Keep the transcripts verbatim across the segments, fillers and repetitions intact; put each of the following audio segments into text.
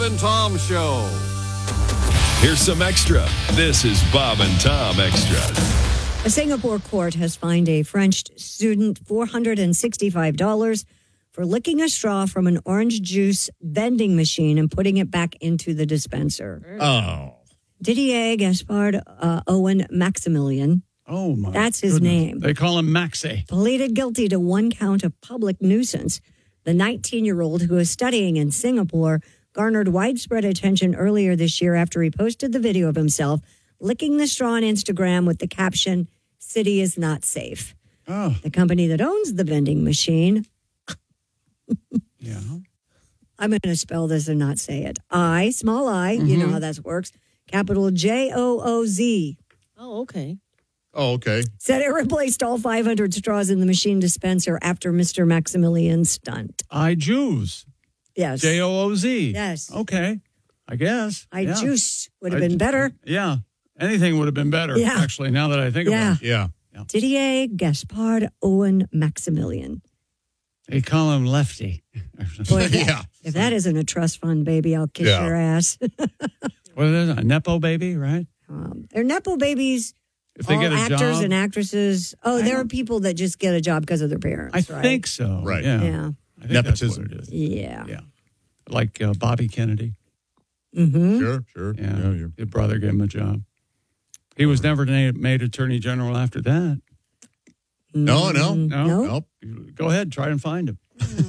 and Tom Show. Here's some extra. This is Bob and Tom Extra. A Singapore court has fined a French student four hundred sixty-five dollars for licking a straw from an orange juice vending machine and putting it back into the dispenser. Oh. Didier Gaspard uh, Owen Maximilian, Oh, my that's his goodness. name, They call him Maxie. pleaded guilty to one count of public nuisance. The nineteen-year-old, who is studying in Singapore, garnered widespread attention earlier this year after he posted the video of himself licking the straw on Instagram with the caption, "City is not safe." Oh, The company that owns the vending machine, yeah. I'm going to spell this and not say it. I, small I, you know how that works, capital J O O Z, Oh, okay. Oh, okay. said it replaced all five hundred straws in the machine dispenser after Mister Maximilian's stunt. I Jews. Yes. J O O Z. Yes. Okay. I guess. I yeah. juice would have I- been better. Yeah. Anything would have been better, Yeah. actually, now that I think Yeah. about it. Yeah. Didier Gaspard Owen Maximilian. They call him Lefty. Boy, if, Yeah. that, if that isn't a trust fund, baby, I'll kiss Yeah. your ass. What is it? A Nepo baby, right? um, they're Nepo babies. If they all get a actors job. and actresses. Oh, I there are don't- people that just get a job because of their parents. I right? think so. Right. Yeah. Yeah. I think that's Nepotism. what it is. Yeah. Yeah. Like uh, Bobby Kennedy. Mm-hmm. Sure, sure. Yeah. yeah you're- His brother gave him a job. He was never na- made attorney general after that. No, no. No? No. Nope. Go ahead, try and find him.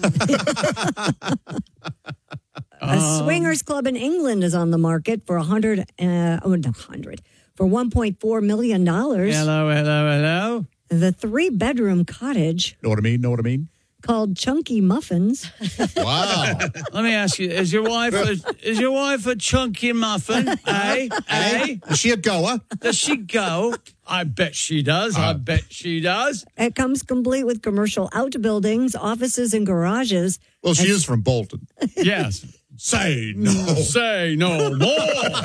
A Um, swingers club in England is on the market for a hundred. Uh, oh, no, hundred for one point four million dollars. Hello, hello, hello. The three-bedroom cottage Know what I mean? Know what I mean? called Chunky Muffins. Wow. Let me ask you: Is your wife a, is your wife a chunky muffin? eh? Eh? Is she a goer? Does she go? I bet she does. I bet she does. It comes complete with commercial outbuildings, offices, and garages, Well, she is from Bolton. Yes. Say no. Say no more.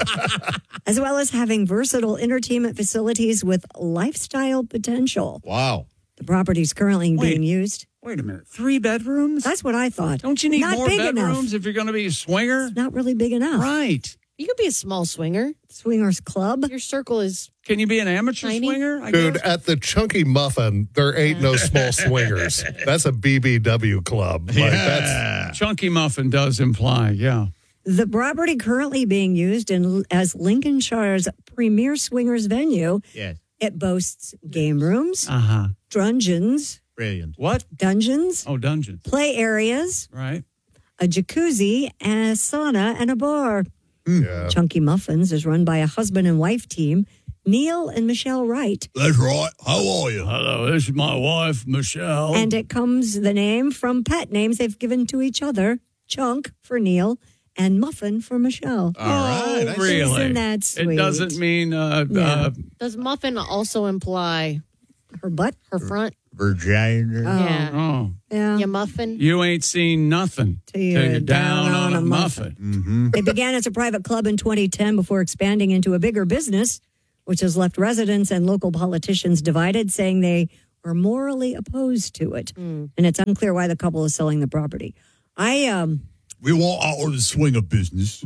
as well as having versatile entertainment facilities with lifestyle potential. Wow. The property is currently Wait. being used. Wait a minute. Three bedrooms? That's what I thought. Don't you need Not more big bedrooms enough. if you're going to be a swinger? Not really big enough. Right. You could be a small swinger. Swingers Club. Your circle is Can you be an amateur Tiny? swinger? I Dude, guess? at the Chunky Muffin, there ain't no small swingers. That's a B B W club. Like, that's, Chunky muffin does imply, yeah. The property currently being used in, as Lincolnshire's premier swingers venue. Yes. It boasts game rooms, Uh huh. dungeons, Brilliant. What? dungeons, Oh, dungeon. play areas, Right. a jacuzzi, and a sauna and a bar. yeah. Chunky Muffins is run by a husband and wife team, Neil and Michelle Wright. That's right. How are you? Hello, this is my wife, Michelle. And it comes the name from pet names they've given to each other, Chunk for Neil and Muffin for Michelle. All right. I see. really? Isn't that sweet? It doesn't mean uh, Yeah. uh, does muffin also imply Her butt? her front? Virginia. Yeah. oh, Yeah. Yeah, muffin. you ain't seen nothing Till you're down, on a muffin. Mm-hmm. It began as a private club in twenty ten before expanding into a bigger business, which has left residents and local politicians divided, saying they are morally opposed to it. And it's unclear why the couple is selling the property. I um We want out of the swinger business.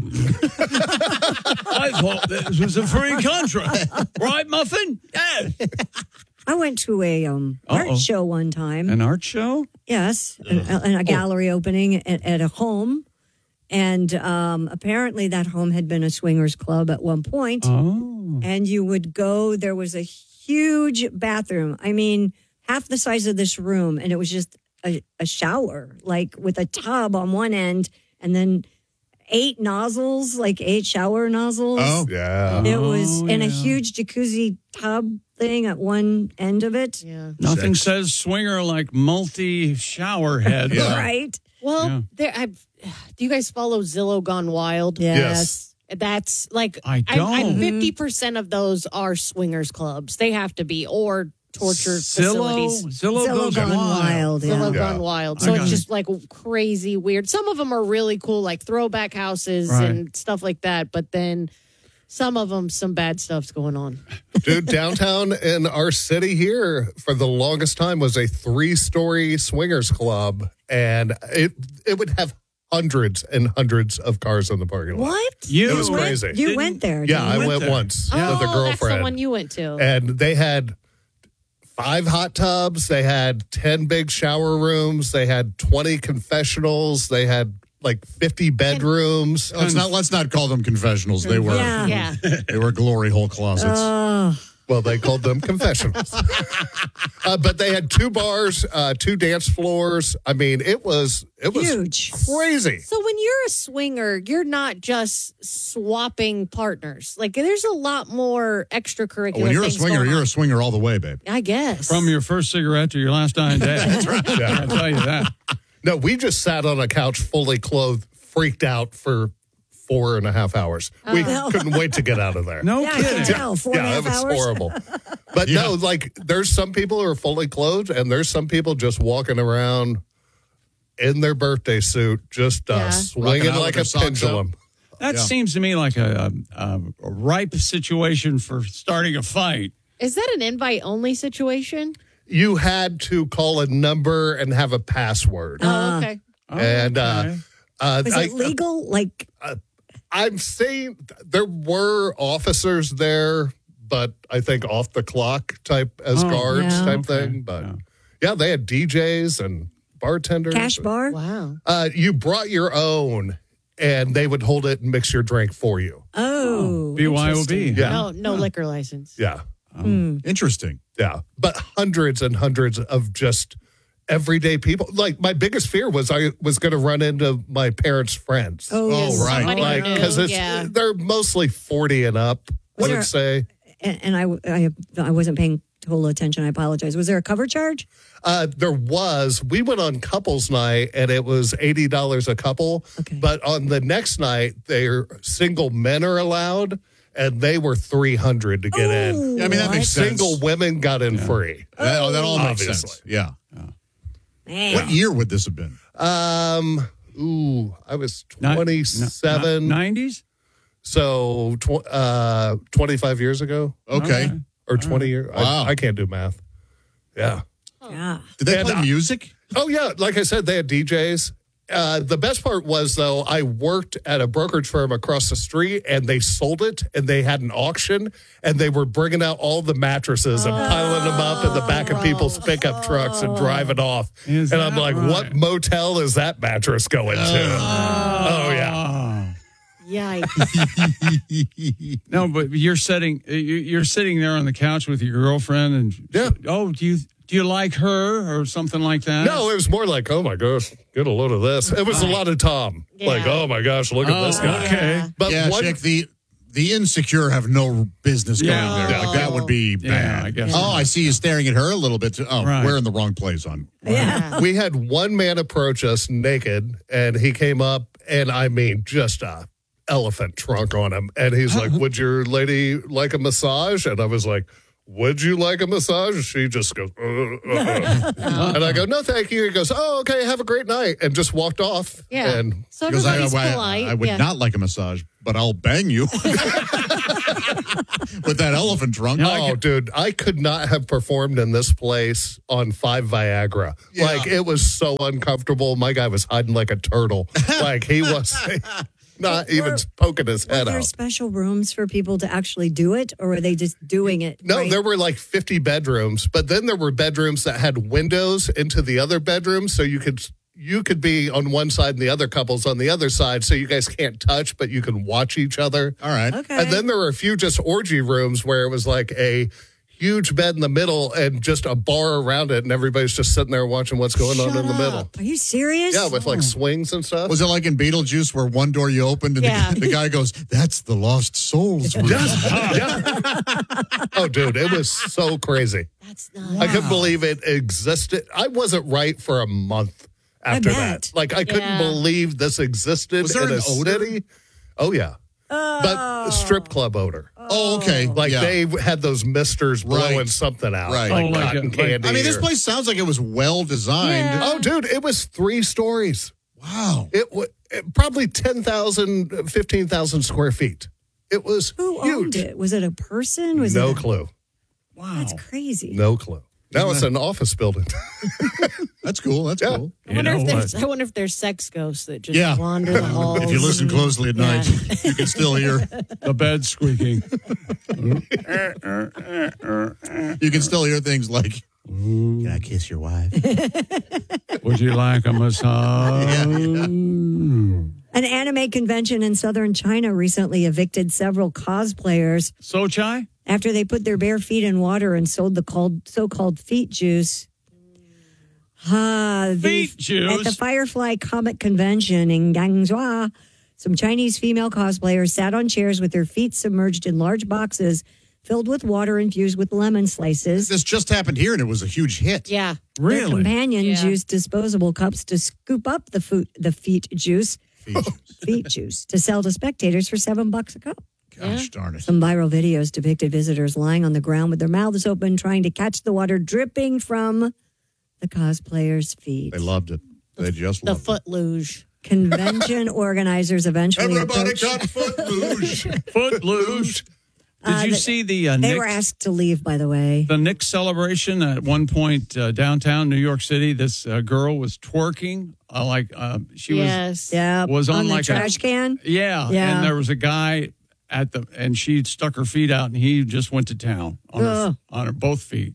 I thought this was a free contract. Right, Muffin? Yeah. I went to a um art Uh-oh. show one time. An art show? Yes, and, and a gallery opening at, at a home. And um, apparently that home had been a swingers club at one point. Oh. And you would go, there was a huge bathroom. I mean, half the size of this room. And it was just a, a shower, like with a tub on one end and then eight nozzles, like eight shower nozzles. Oh. Yeah. It was Oh, in a yeah. huge jacuzzi tub thing at one end of it. Yeah. Nothing Sex. says swinger like multi shower head. Yeah. Right? Well, Yeah. there. I've, do you guys follow Zillow Gone Wild? Yes. That's like I don't. Fifty percent of those are swingers clubs. They have to be or torture Zillow, facilities. Zillow, Zillow goes Gone wild. Wild. Yeah. Zillow Yeah. Gone Wild. I So got it's it. just like crazy weird. Some of them are really cool, like throwback houses Right. and stuff like that. But then some of them, some bad stuff's going on. Dude, downtown in our city here for the longest time was a three-story swingers club, and it it would have hundreds and hundreds of cars in the parking lot. What? You- It was went- crazy. You Didn't- went there. Yeah, didn't I you? went went there. once Oh, with a that's the girlfriend. one you went to. And they had five hot tubs. They had ten big shower rooms. They had twenty confessionals. They had like fifty bedrooms. Let's not let's not call them confessionals. They were Yeah. yeah. they were glory hole closets. Oh, Well, they called them confessionals. uh, but they had two bars, uh, two dance floors. I mean, it was it was huge. crazy. So when you're a swinger, you're not just swapping partners. Like there's a lot more extracurricular. when you're a things swinger, going you're on. a swinger all the way, babe. I guess. From your first cigarette to your last dying day. That's right. Yeah. I'll tell you that. No, we just sat on a couch fully clothed, freaked out for four and a half hours. We couldn't wait to get out of there. No Yeah, I can kidding. tell. Four and a yeah, half it was hours. horrible. But no, like there's some people who are fully clothed, and there's some people just walking around in their birthday suit, just uh, Yeah. swinging Rocking out like with a their socks pendulum. That Yeah. seems to me like a, a, a ripe situation for starting a fight. Is that an invite only situation? You had to call a number and have a password. Oh, okay. Oh, and uh, okay. uh, Was I, it legal? Like, I'm saying there were officers there, but I think off the clock type as Oh, guards yeah. type Okay, thing. But yeah. yeah, they had D Js and bartenders. cash bar? Wow. Uh, you brought your own, and they would hold it and mix your drink for you. Oh. B Y O B. interesting. Yeah. No, no liquor license. Yeah, Interesting. yeah. But hundreds and hundreds of just everyday people. Like my biggest fear was I was going to run into my parents' friends. Oh, Oh, yes. right. Somebody like who knew, because it's yeah. they're mostly forty and up. I Was would there- say. And, and I, I, I wasn't paying total attention. I apologize. Was there a cover charge? Uh, there was. We went on couples night, and it was eighty dollars a couple. Okay. But on the next night, they're single men are allowed, and they were three hundred to get in. Yeah, I mean, that What? makes sense. Single women got in free. That, oh, that all makes Obviously. sense. Yeah. Man. What year would this have been? Um. Ooh, I was Ni- twenty-seven. ni- nineties? So, tw- uh, twenty-five years ago, Okay. Okay. or twenty years. Wow. I, I can't do math. Yeah. Yeah. Did they And play I- music? Oh yeah, like I said, they had D Js. Uh, the best part was though, I worked at a brokerage firm across the street, and they sold it, and they had an auction, and they were bringing out all the mattresses and piling them up in the back of people's pickup trucks and driving off. Is and I'm that like, right? what motel is that mattress going to? Oh yeah. Oh. Yikes. No, but you're sitting you- you're sitting there on the couch with your girlfriend, and Yeah. oh, do you do you like her or something like that? No, it was more like, oh my gosh, get a load of this. It was a lot of Tom. Like, Yeah. oh my gosh, look at Oh, this guy. okay. But yeah, one, chick, the the insecure have no business going Yeah. there. Like that would be Yeah, bad. I guess. Oh, I see you staring at her a little bit. Too. Oh, Right. we're in the wrong place, on. Yeah. we had one man approach us naked, and he came up, and I mean, just a elephant trunk on him. And he's like, would your lady like a massage? And I was like, would you like a massage? She just goes, uh, uh, uh. And I go, no, thank you. He goes, oh, okay, have a great night. And just walked off. Yeah. And So Because I, everybody's I, polite. I would yeah. not like a massage, but I'll bang you with that elephant trunk. Yeah, I oh, could- dude, I could not have performed in this place on five Viagra. Yeah. Like, it was so uncomfortable. My guy was hiding like a turtle. Like, he was not even Were- poking his Were head there out. special rooms for people to actually do it, or were they just doing it? No, right? there were like fifty bedrooms, but then there were bedrooms that had windows into the other bedrooms, so you could you could be on one side and the other couple's on the other side, so you guys can't touch, but you can watch each other. All right. Okay. And then there were a few just orgy rooms where it was like a huge bed in the middle and just a bar around it, and everybody's just sitting there watching what's going on Shut in the up. middle. Are you serious? Yeah, with like swings and stuff. Was it like in Beetlejuice where one door you opened and Yeah. the, the guy goes, that's the lost souls room. Oh, dude, it was so crazy. That's not. I couldn't believe it existed. I wasn't right for a month after that. bet. Like, I couldn't Yeah. believe this existed Was there in an a odor? city. Oh, yeah. But strip club odor. Oh, okay. Like, Yeah. they had those misters blowing Right. something out. Right. Like Oh, like cotton a- like- candy. I mean, this or- place sounds like it was well designed. Yeah. Oh, dude, it was three stories. Wow. It was probably ten thousand, fifteen thousand square feet. It was Who huge. owned it? Was it a person? Was No it a- clue. Wow. That's crazy. No clue. Now it's an office building. That's cool. That's Yeah. cool. I wonder You know if there's. what? I wonder if there's sex ghosts that just Yeah. wander the halls. If you listen closely at night, Yeah. you can still hear. The bed squeaking. You can still hear things like, "Can I kiss your wife?" Would you like a massage? Yeah, yeah. An anime convention in southern China recently evicted several cosplayers So chai? after they put their bare feet in water and sold the called, so-called feet juice. Ah, the- Feet juice? At the Firefly Comic Convention in Guangzhou, some Chinese female cosplayers sat on chairs with their feet submerged in large boxes filled with water infused with lemon slices. This just happened here, and it was a huge hit. Yeah. Their Really? companions Yeah. used disposable cups to scoop up the, food, the feet juice, Feet. feet juice, to sell to spectators for seven bucks a cup. Gosh darn it. Some viral videos depicted visitors lying on the ground with their mouths open, trying to catch the water dripping from the cosplayers' feet. They loved it. They just The loved foot luge. Convention organizers it. eventually Everybody approached. got foot luge. Footloose. Did Uh, you the- see the uh, They Knicks, were asked to leave, by the way. the Knicks celebration at one point uh, downtown New York City? This uh, girl was twerking uh, like uh, she Yes. Yeah, was on the like a- trash can. was. Yeah, Yeah. and there was a guy at the and she stuck her feet out and he just went to town on her, Ugh. on her both feet.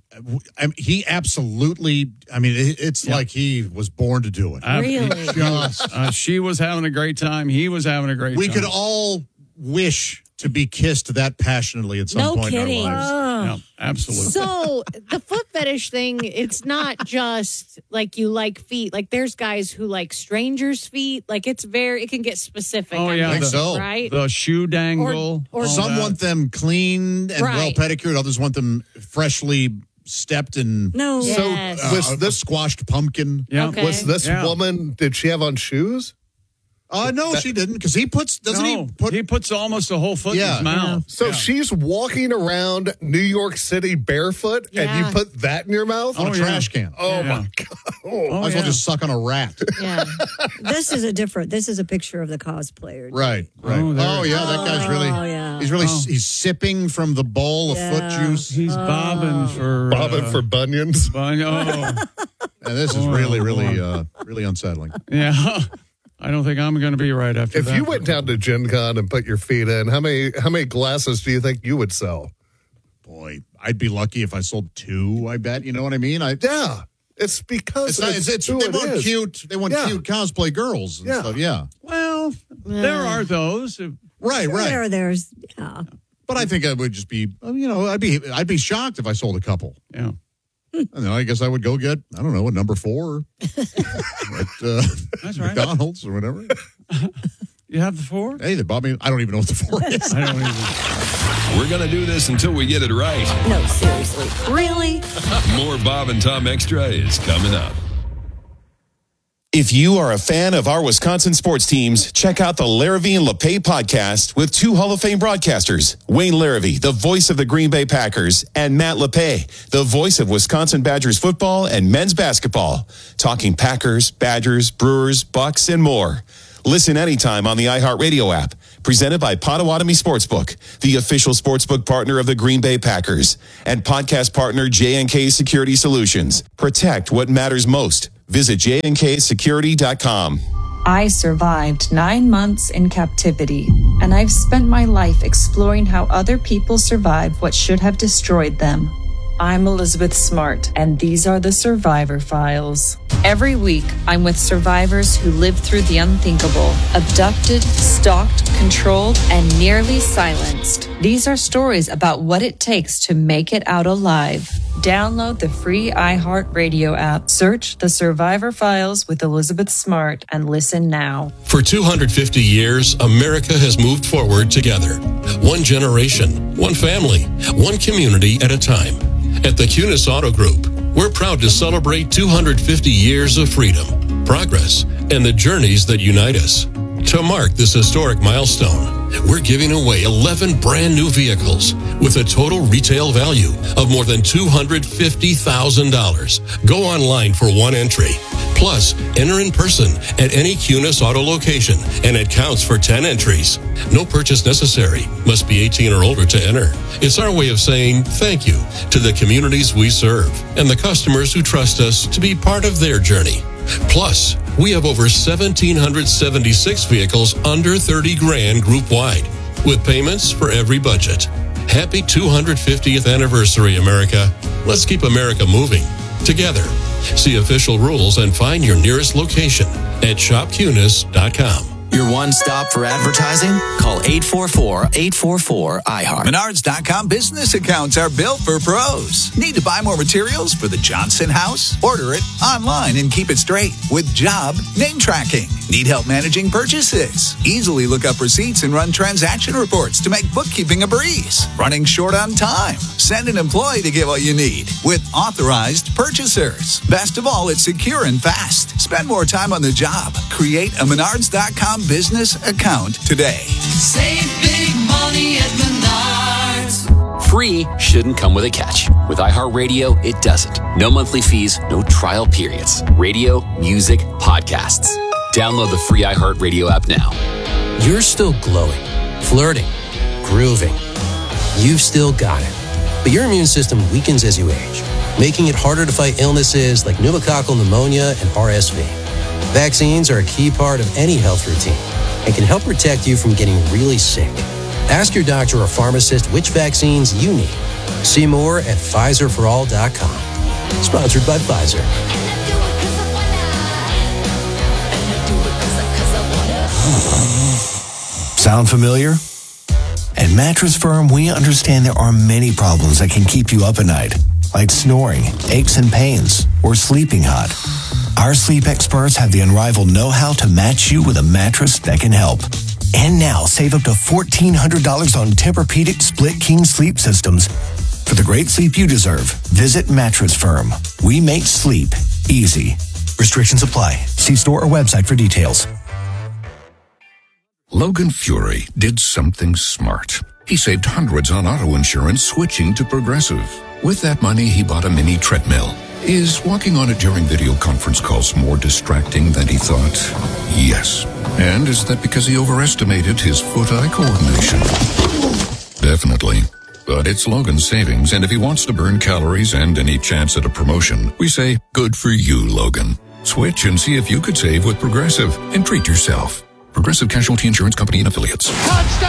I mean, he absolutely, I mean, it, it's Yeah. like he was born to do it. Uh, Really? Just, Uh, she was having a great time. He was having a great we time. could all wish to be kissed that passionately at some No point kidding. in our lives. Yeah, absolutely. So the foot fetish thing, it's not just like you like feet. Like there's guys who like strangers' feet. Like it's very, it can get specific. Oh, I yeah, I think guess, so. right? the shoe dangle. Or- or all Some that. want them clean and Right. well pedicured. Others want them freshly stepped and No. Yeah. So Yes. uh, was a this squashed pumpkin. Yeah. Okay. was this Yeah. woman? Did she have on shoes? Uh, no, she didn't, because he puts, doesn't No, he put, he puts almost a whole foot in Yeah. his mouth. So Yeah. she's walking around New York City barefoot, and Yeah. you put that in your mouth? on Oh, a yeah. trash can? Oh Yeah. my god! Oh, Might as well yeah. just suck on a rat. Yeah. This is a different. This is a picture of the cosplayer. Right, right. Oh, Oh, there- yeah, that guy's really, Oh, yeah. he's really, Oh. he's sipping from the bowl of Yeah. foot juice. He's bobbing for Bobbing uh, for bunions. bun- oh, And this is Oh, really, really, boy. uh, really unsettling. yeah. I don't think I'm going to be right after If that. you went down to Gen Con and put your feet in, how many how many glasses do you think you would sell? Boy, I'd be lucky if I sold two, I bet. You know what I mean? I, Yeah, it's because it's not, it's, it's, who they it want is. cute, they want Yeah. cute cosplay girls and Yeah. stuff. Yeah. well, there are those. Right, right. There, there's. Yeah. But I think I would just be, you know, I'd be, I'd be shocked if I sold a couple. Yeah. I don't know, I guess I would go get, I don't know, a number four at uh, That's right. McDonald's or whatever. You have the four? Hey, they bought me, I don't even know what the four is. I don't even. We're going to do this until we get it right. No, seriously. Really? More Bob and Tom Extra is coming up. If you are a fan of our Wisconsin sports teams, check out the Larrivee and LePay podcast with two Hall of Fame broadcasters, Wayne Larrivee, the voice of the Green Bay Packers, and Matt LePay, the voice of Wisconsin Badgers football and men's basketball, talking Packers, Badgers, Brewers, Bucks, and more. Listen anytime on the iHeartRadio app. Presented by Potawatomi Sportsbook, the official sportsbook partner of the Green Bay Packers, and podcast partner J and K Security Solutions. Protect what matters most. Visit j n k security dot com. I survived nine months in captivity, and I've spent my life exploring how other people survived what should have destroyed them. I'm Elizabeth Smart, and these are the Survivor Files. Every week, I'm with survivors who lived through the unthinkable, abducted, stalked, controlled, and nearly silenced. These are stories about what it takes to make it out alive. Download the free iHeartRadio app, search The Survivor Files with Elizabeth Smart, and listen now. For two hundred fifty years, America has moved forward together. One generation, one family, one community at a time. At the Cunis Auto Group, we're proud to celebrate two hundred fifty years of freedom, progress, and the journeys that unite us. To mark this historic milestone, we're giving away eleven brand new vehicles with a total retail value of more than two hundred fifty thousand dollars. Go online for one entry. Plus, enter in person at any Cunis Auto location, and it counts for ten entries. No purchase necessary. Must be eighteen or older to enter. It's our way of saying thank you to the communities we serve and the customers who trust us to be part of their journey. Plus, we have over one thousand seven hundred seventy-six vehicles under thirty grand group-wide, with payments for every budget. Happy two hundred fiftieth anniversary, America. Let's keep America moving together. See official rules and find your nearest location at shop cunis dot com. Your one stop for advertising? Call eight four four, eight four four, I heart. Menards dot com business accounts are built for pros. Need to buy more materials for the Johnson house? Order it online and keep it straight with Job Name Tracking. Need help managing purchases? Easily look up receipts and run transaction reports to make bookkeeping a breeze. Running short on time? Send an employee to get what you need with authorized purchasers. Best of all, it's secure and fast. Spend more time on the job. Create a Menards dot com business account today. Save big money at Menards. Free shouldn't come with a catch. With iHeartRadio, it doesn't. No monthly fees, no trial periods. Radio, music, podcasts. Download the free iHeartRadio app now. You're still glowing, flirting, grooving. You've still got it. But your immune system weakens as you age, making it harder to fight illnesses like pneumococcal pneumonia and R S V. Vaccines are a key part of any health routine and can help protect you from getting really sick. Ask your doctor or pharmacist which vaccines you need. See more at Pfizer for all dot com. Sponsored by Pfizer. Sound familiar? At Mattress Firm, we understand there are many problems that can keep you up at night, like snoring, aches and pains, or sleeping hot. Our sleep experts have the unrivaled know-how to match you with a mattress that can help. And now, save up to fourteen hundred dollars on Tempur-Pedic Split King sleep systems. For the great sleep you deserve, visit Mattress Firm. We make sleep easy. Restrictions apply. See store or website for details. Logan Fury did something smart. He saved hundreds on auto insurance switching to Progressive. With that money, he bought a mini treadmill. Is walking on it during video conference calls more distracting than he thought? Yes. And is that because he overestimated his foot-eye coordination? Definitely. But it's Logan's savings, and if he wants to burn calories and any chance at a promotion, we say, good for you, Logan. Switch and see if you could save with Progressive and treat yourself. Progressive Casualty Insurance Company and Affiliates. Touchdown!